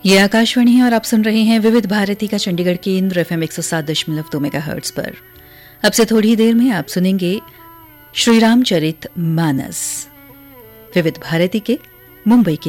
ये आकाशवाणी है और आप सुन रहे हैं विविध भारती का चंडीगढ़ केंद्र FM 107.2 मेगाहर्ट्ज पर। अब से थोड़ी देर में आप सुनेंगे श्री रामचरित मानस विविध भारती के मुंबई के